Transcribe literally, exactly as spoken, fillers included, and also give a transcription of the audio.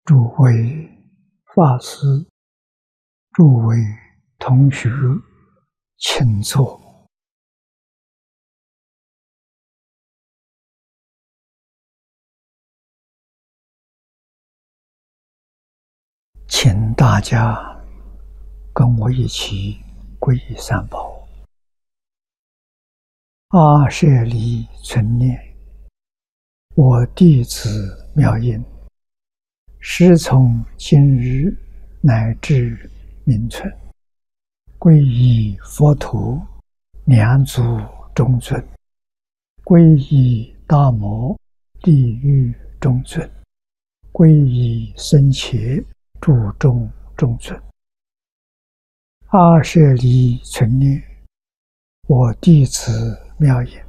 诸位法师、诸位同学，请坐。请大家跟我一起皈依三宝。阿舍离存念，我弟子妙音，师从今日乃至明存，皈依佛陀、两祖中尊，皈依大摩地狱中尊，皈依僧伽注中中尊。阿舍离存念，我弟子妙音，